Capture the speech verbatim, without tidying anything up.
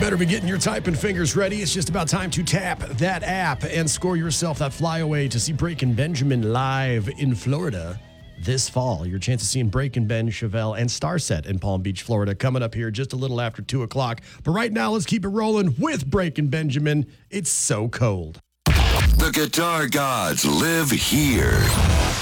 better be getting your typing fingers ready. It's just about time to tap that app and score yourself that flyaway to see Breaking Benjamin live in Florida this fall. Your chance of seeing Breaking Ben, Chevelle, and Starset in Palm Beach, Florida, coming up here just a little after two o'clock. But right now, let's keep it rolling with Breaking Benjamin. It's so cold. The guitar gods live here.